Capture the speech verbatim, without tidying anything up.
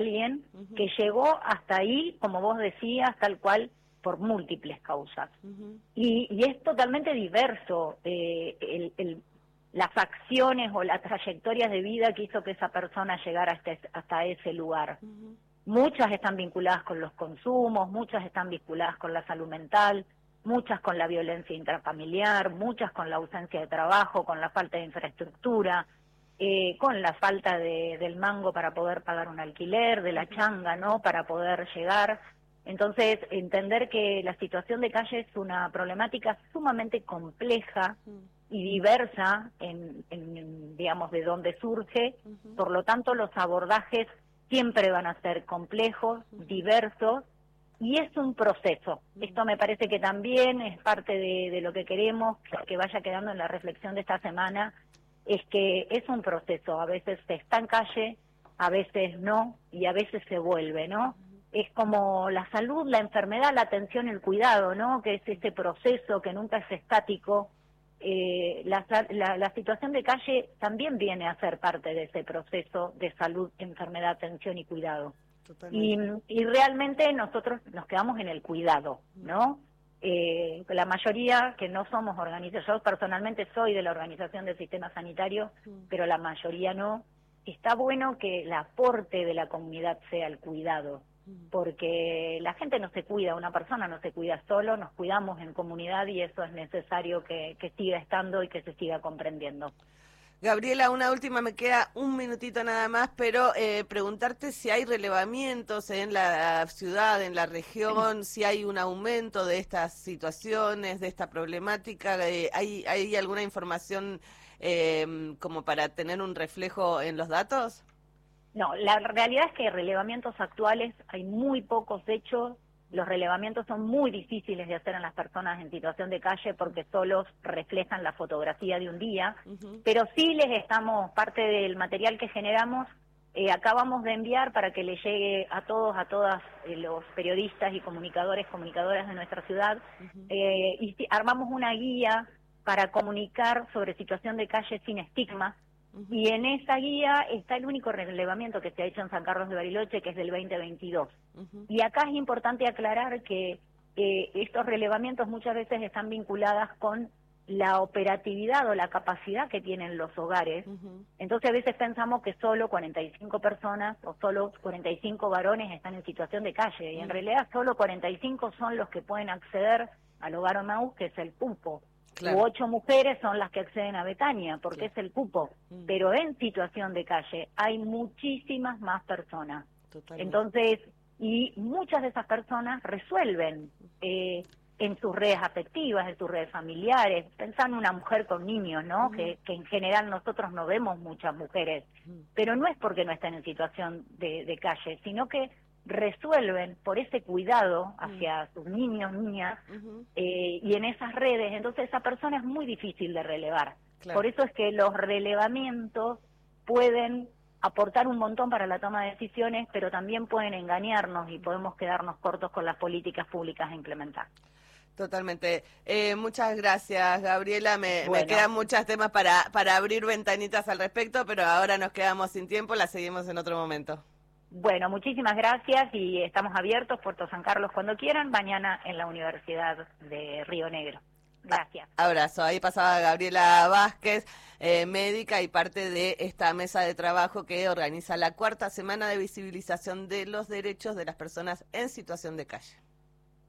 alguien uh-huh. que llegó hasta ahí, como vos decías, tal cual, por múltiples causas. Uh-huh. Y, y es totalmente diverso eh, el, el, las acciones o las trayectorias de vida que hizo que esa persona llegara hasta, hasta ese lugar. Uh-huh. Muchas están vinculadas con los consumos, muchas están vinculadas con la salud mental, muchas con la violencia intrafamiliar, muchas con la ausencia de trabajo, con la falta de infraestructura, eh, con la falta de, del mango para poder pagar un alquiler, de la changa, ¿no?, para poder llegar. Entonces, entender que la situación de calle es una problemática sumamente compleja y diversa en, en digamos, de dónde surge, uh-huh. Por lo tanto, los abordajes siempre van a ser complejos, uh-huh. diversos, y es un proceso. Uh-huh. Esto me parece que también es parte de, de lo que queremos que vaya quedando en la reflexión de esta semana, es que es un proceso. A veces se está en calle, a veces no, y a veces se vuelve, ¿no? Uh-huh. Es como la salud, la enfermedad, la atención, el cuidado, ¿no?, que es este proceso que nunca es estático. Eh, la, la, la situación de calle también viene a ser parte de ese proceso de salud, enfermedad, atención y cuidado. Y, y realmente nosotros nos quedamos en el cuidado, ¿no? Eh, la mayoría que no somos organizados, yo personalmente soy de la organización del sistema sanitario, pero la mayoría no. Está bueno que el aporte de la comunidad sea el cuidado, porque la gente no se cuida, una persona no se cuida solo, nos cuidamos en comunidad y eso es necesario que, que siga estando y que se siga comprendiendo. Gabriela, una última, me queda un minutito nada más, pero eh, preguntarte si hay relevamientos en la ciudad, en la región, si hay un aumento de estas situaciones, de esta problemática, eh, ¿hay, hay alguna información eh, como para tener un reflejo en los datos? No, la realidad es que relevamientos actuales hay muy pocos hechos. Los relevamientos son muy difíciles de hacer en las personas en situación de calle porque solos reflejan la fotografía de un día, uh-huh. Pero sí les estamos, parte del material que generamos, eh, acabamos de enviar para que le llegue a todos, a todas eh, los periodistas y comunicadores, comunicadoras de nuestra ciudad, uh-huh. eh, y armamos una guía para comunicar sobre situación de calle sin estigma. Uh-huh. Y en esa guía está el único relevamiento que se ha hecho en San Carlos de Bariloche, que es del veinte veintidós. Uh-huh. Y acá es importante aclarar que eh, estos relevamientos muchas veces están vinculadas con la operatividad o la capacidad que tienen los hogares. Uh-huh. Entonces a veces pensamos que solo cuarenta y cinco personas o solo cuarenta y cinco varones están en situación de calle, y uh-huh. en realidad solo cuarenta y cinco son los que pueden acceder al hogar Emaús, que es el cupo. Claro. U ocho mujeres son las que acceden a Betania, porque sí. es el cupo. Mm. Pero en situación de calle hay muchísimas más personas. Totalmente. Entonces, y muchas de esas personas resuelven eh, en sus redes afectivas, en sus redes familiares. Pensá en una mujer con niños, ¿no? Mm. Que, que en general nosotros no vemos muchas mujeres. Mm. Pero no es porque no estén en situación de, de calle, sino que resuelven por ese cuidado hacia uh-huh. sus niños, niñas, uh-huh. eh, y en esas redes. Entonces esa persona es muy difícil de relevar. Claro. Por eso es que los relevamientos pueden aportar un montón para la toma de decisiones, pero también pueden engañarnos y podemos quedarnos cortos con las políticas públicas a implementar. Totalmente. Eh, muchas gracias, Gabriela. Me, bueno. me quedan muchos temas para, para abrir ventanitas al respecto, pero ahora nos quedamos sin tiempo, la seguimos en otro momento. Bueno, muchísimas gracias y estamos abiertos, Puerto San Carlos, cuando quieran, mañana en la Universidad de Río Negro. Gracias. Abrazo. Ahí pasaba Gabriela Vázquez, eh, médica y parte de esta mesa de trabajo que organiza la cuarta semana de visibilización de los derechos de las personas en situación de calle.